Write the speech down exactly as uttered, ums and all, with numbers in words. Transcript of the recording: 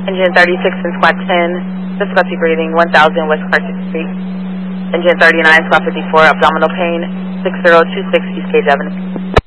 Engine thirty-six in squad ten, difficulty breathing, one thousand West Carson Street. Engine thirty-nine, squad fifty-four, abdominal pain, six zero two six East Gage Avenue.